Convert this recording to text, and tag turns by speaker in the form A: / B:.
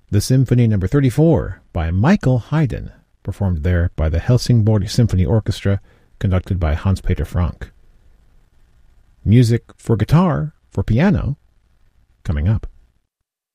A: the Symphony No. 34 by Michael Haydn, performed there by the Helsingborg Symphony Orchestra, conducted by Hans-Peter Frank. Music for guitar, for piano, coming up.